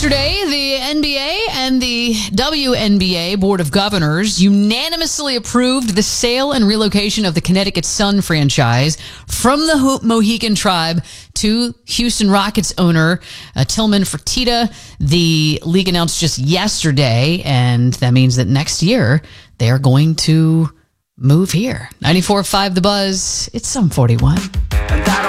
Yesterday, the NBA and the WNBA Board of Governors unanimously approved the sale and relocation of the Connecticut Sun franchise from the Mohegan Tribe to Houston Rockets owner Tillman Fertitta. The league announced just yesterday, and that means that next year they are going to move here. 94.5 The Buzz. It's some 41.